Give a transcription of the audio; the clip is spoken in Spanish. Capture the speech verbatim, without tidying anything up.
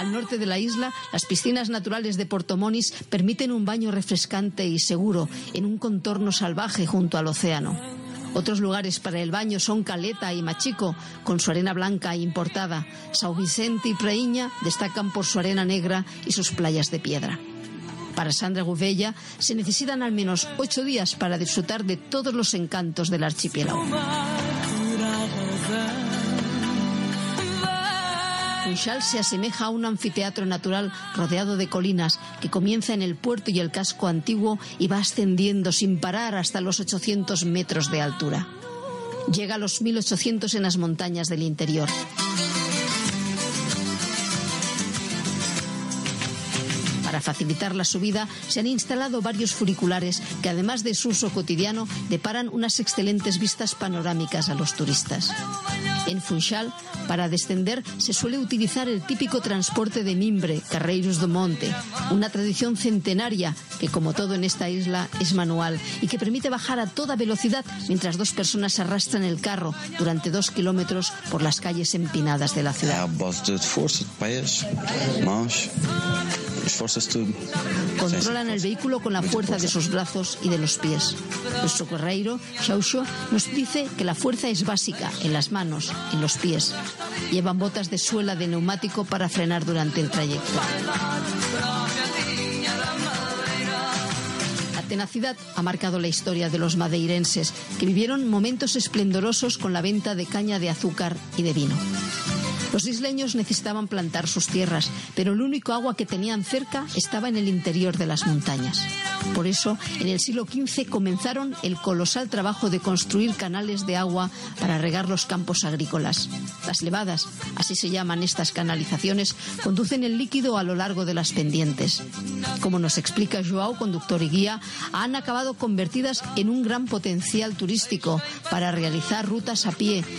Al norte de la isla, las piscinas naturales de Portomonis permiten un baño refrescante y seguro en un contorno salvaje junto al océano. Otros lugares para el baño son Caleta y Machico, con su arena blanca importada. São Vicente y Prainha destacan por su arena negra y sus playas de piedra. Para Sandra Gouveia se necesitan al menos ocho días para disfrutar de todos los encantos del archipiélago. Funchal se asemeja a un anfiteatro natural rodeado de colinas que comienza en el puerto y el casco antiguo y va ascendiendo sin parar hasta los ochocientos metros de altura. Llega a los mil ochocientos en las montañas del interior. Para facilitar la subida se han instalado varios furiculares que, además de su uso cotidiano, deparan unas excelentes vistas panorámicas a los turistas. En Funchal, para descender, se suele utilizar el típico transporte de mimbre, carreiros do monte, una tradición centenaria que, como todo en esta isla, es manual y que permite bajar a toda velocidad mientras dos personas arrastran el carro durante dos kilómetros por las calles empinadas de la ciudad. Controlan el vehículo con la fuerza de sus brazos y de los pies. Nuestro carreiro, Xauxo, nos dice que la fuerza es básica en las manos, en los pies. Llevan botas de suela de neumático para frenar durante el trayecto. La tenacidad ha marcado la historia de los madeirenses, que vivieron momentos esplendorosos con la venta de caña de azúcar y de vino. Los isleños necesitaban plantar sus tierras, pero el único agua que tenían cerca estaba en el interior de las montañas. Por eso, en el siglo quince comenzaron el colosal trabajo de construir canales de agua para regar los campos agrícolas. Las levadas, así se llaman estas canalizaciones, conducen el líquido a lo largo de las pendientes. Como nos explica Joao, conductor y guía, han acabado convertidas en un gran potencial turístico para realizar rutas a pie